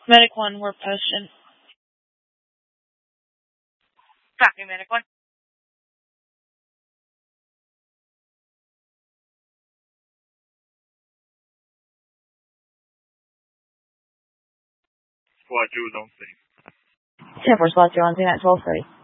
Medic 1, we're posting. Copy, Medic 1. Squad 2 is on scene. 10-4 Squad 2 on scene at 12:30.